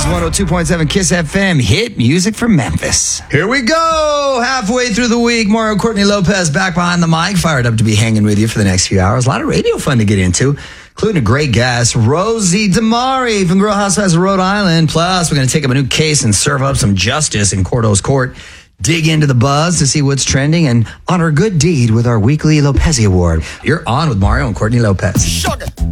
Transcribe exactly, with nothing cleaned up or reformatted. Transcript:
is one oh two point seven Kiss F M, hit music from Memphis. Here we go. Halfway through the week, Mario Courtney Lopez back behind the mic, fired up to be hanging with you for the next few hours. A lot of radio fun to get into, including a great guest, Rosie DeMari from Real Housewives of Rhode Island. Plus, we're going to take up a new case and serve up some justice in Cordo's court. Dig into the buzz to see what's trending and honor a good deed with our weekly Lopez Award. You're on with Mario and Courtney Lopez. Sugar.